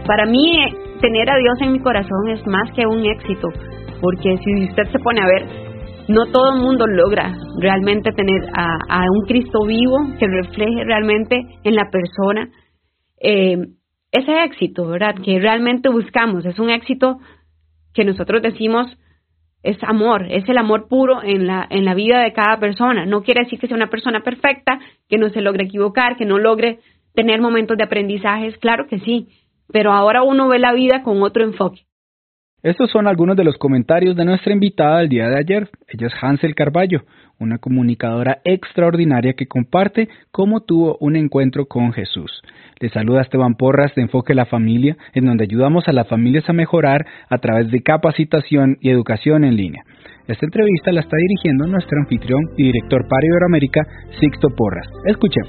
Para mí, tener a Dios en mi corazón es más que un éxito, porque si usted se pone a ver, no todo el mundo logra realmente tener a un Cristo vivo que refleje realmente en la persona ese éxito, ¿verdad? Que realmente buscamos. Es un éxito que nosotros decimos es amor, es el amor puro en la vida de cada persona. No quiere decir que sea una persona perfecta, que no se logre equivocar, que no logre tener momentos de aprendizajes, claro que sí, pero ahora uno ve la vida con otro enfoque. Estos son algunos de los comentarios de nuestra invitada del día de ayer. Ella es Hansel Carballo, una comunicadora extraordinaria que comparte cómo tuvo un encuentro con Jesús. Les saluda Esteban Porras de Enfoque la Familia, en donde ayudamos a las familias a mejorar a través de capacitación y educación en línea. Esta entrevista la está dirigiendo nuestro anfitrión y director para Iberoamérica, Sixto Porras. Escuchemos.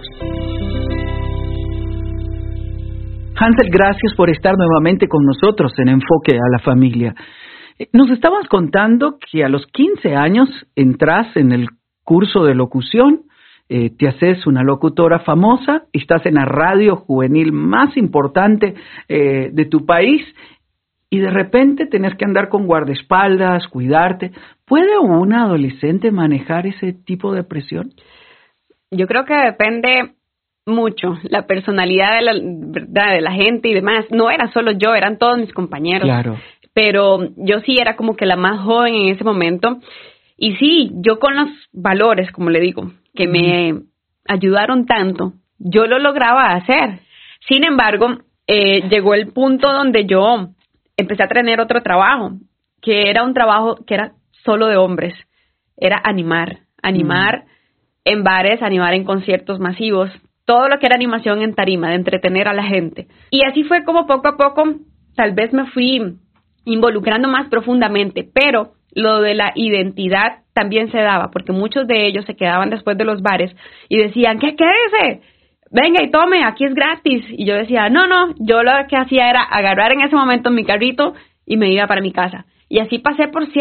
Hansel, gracias por estar nuevamente con nosotros en Enfoque a la Familia. Nos estabas contando que a los 15 años entras en el curso de locución, te haces una locutora famosa, estás en la radio juvenil más importante de tu país y de repente tenés que andar con guardaespaldas, cuidarte. ¿Puede un adolescente manejar ese tipo de presión? Yo creo que depende mucho la personalidad de la gente y demás. No era solo yo, eran todos mis compañeros. Claro. Pero yo sí era como que la más joven en ese momento. Y sí, yo con los valores, como le digo, que me ayudaron tanto, yo lo lograba hacer. Sin embargo, llegó el punto donde yo empecé a tener otro trabajo, que era un trabajo que era solo de hombres. Era animar en bares, animar en conciertos masivos, todo lo que era animación en tarima, de entretener a la gente. Y así fue como poco a poco, tal vez me fui involucrando más profundamente, pero lo de la identidad también se daba, porque muchos de ellos se quedaban después de los bares y decían, ¿qué quédese? Venga y tome, aquí es gratis. Y yo decía, no, yo lo que hacía era agarrar en ese momento mi carrito y me iba para mi casa. Y así pasé por